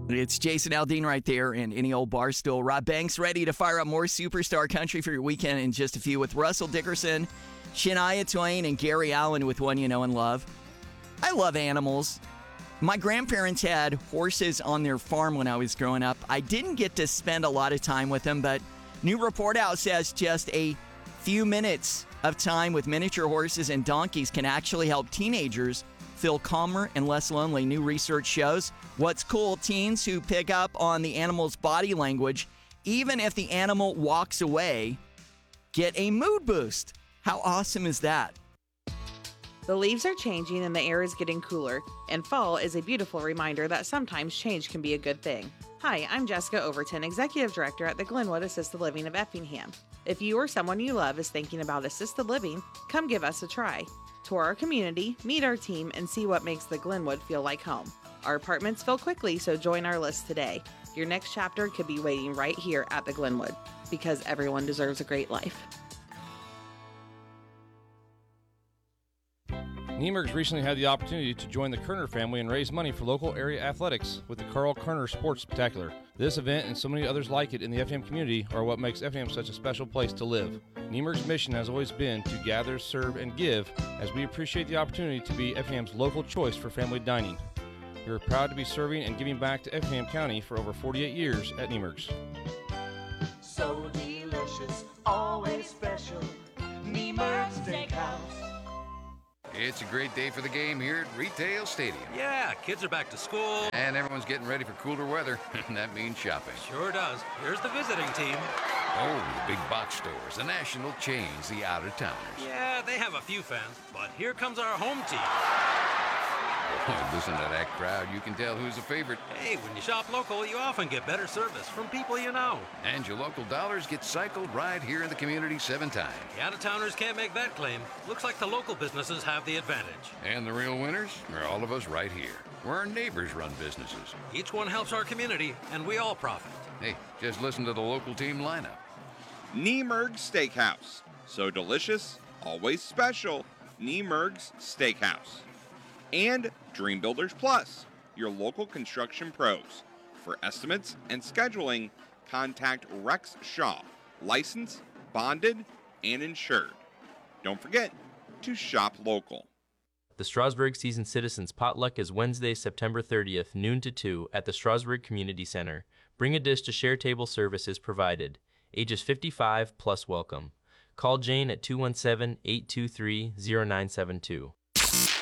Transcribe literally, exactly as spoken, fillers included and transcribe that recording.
It's Jason Aldean right there in any old bar stool. Rob Banks ready to fire up more superstar country for your weekend in just a few with Russell Dickerson, Shania Twain, and Gary Allan with One You Know and Love. I love animals. My grandparents had horses on their farm when I was growing up. I didn't get to spend a lot of time with them, but new report out says just a few minutes of time with miniature horses and donkeys can actually help teenagers feel calmer and less lonely. New research shows what's cool, teens who pick up on the animal's body language, even if the animal walks away, get a mood boost. How awesome is that? The leaves are changing and the air is getting cooler, and fall is a beautiful reminder that sometimes change can be a good thing. Hi, I'm Jessica Overton, Executive Director at the Glenwood Assisted Living of Effingham. If you or someone you love is thinking about assisted living, come give us a try. Tour our community, meet our team, and see what makes the Glenwood feel like home. Our apartments fill quickly, so join our list today. Your next chapter could be waiting right here at the Glenwood, because everyone deserves a great life. Niemergs recently had the opportunity to join the Kerner family and raise money for local area athletics with the Carl Kerner Sports Spectacular. This event and so many others like it in the Effingham community are what makes Effingham such a special place to live. Niemergs' mission has always been to gather, serve, and give, as we appreciate the opportunity to be Effingham's local choice for family dining. We are proud to be serving and giving back to Effingham County for over forty-eight years at Niemergs. So delicious, always special, Niemergs Steakhouse. It's a great day for the game here at Retail Stadium. Yeah, kids are back to school. And everyone's getting ready for cooler weather, and that means shopping. Sure does. Here's the visiting team. Oh, the big box stores, the national chains, the out-of-towners. Yeah, they have a few fans, but here comes our home team. Oh, listen to that crowd. You can tell who's a favorite. Hey, when you shop local, you often get better service from people you know. And your local dollars get cycled right here in the community seven times. The out-of-towners can't make that claim. Looks like the local businesses have the advantage. And the real winners are all of us right here, where our neighbors run businesses. Each one helps our community, and we all profit. Hey, just listen to the local team lineup. Niemergs Steakhouse. So delicious, always special. Niemergs Steakhouse. And Dream Builders Plus, your local construction pros. For estimates and scheduling, contact Rex Shaw, licensed, bonded, and insured. Don't forget to shop local. The Strasburg Season Citizens Potluck is Wednesday, September thirtieth, noon to two, at the Strasburg Community Center. Bring a dish to share. Table service is provided. Ages fifty-five plus welcome. Call Jane at two one seven, eight two three, zero nine seven two.